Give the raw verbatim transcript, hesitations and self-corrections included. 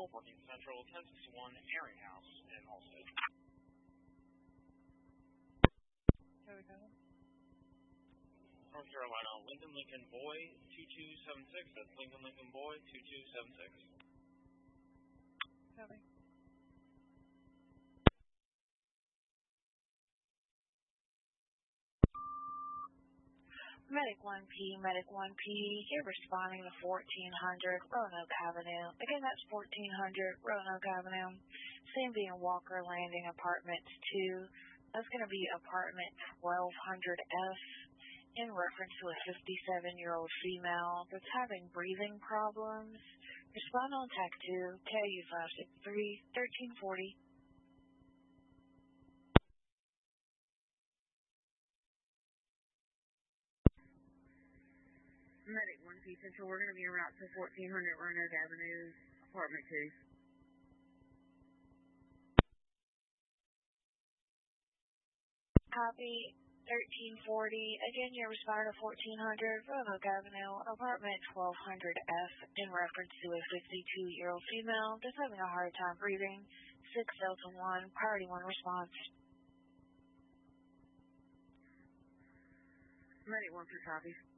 working Central ten sixty-one Airing House in Halstead. Here we go. North Carolina, Lincoln Lincoln Boy two two seven six. That's Lincoln Lincoln Boy two two seven six. Copy. Medic one P, Medic one P, you're responding to fourteen hundred Roanoke Avenue. Again, that's fourteen hundred Roanoke Avenue. Same being Walker Landing Apartments two. That's going to be apartment twelve hundred F in reference to a fifty-seven-year-old female that's having breathing problems. Respond on T A C two, K U five six three, thirteen forty. Medic one P Central, we're going to be en route to fourteen hundred Roanoke Avenue, apartment two. Copy, thirteen forty. Again, you're responding to fourteen hundred Roanoke Avenue, apartment twelve hundred F, in reference to a fifty-two-year-old female that's having a hard time breathing. six Delta one, priority one response. Medic one P copy.